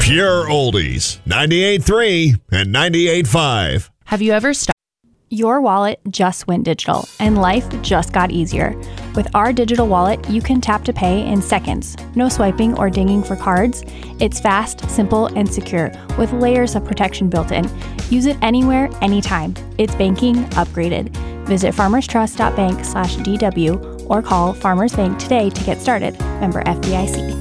Pure oldies. 98.3 and 98.5. Have you ever stopped? Your wallet just went digital, and life just got easier. With our digital wallet, you can tap to pay in seconds. No swiping or dinging for cards. It's fast, simple, and secure, with layers of protection built in. Use it anywhere, anytime. It's banking upgraded. Visit farmerstrust.bank/DW or call Farmers Bank today to get started. Member FDIC.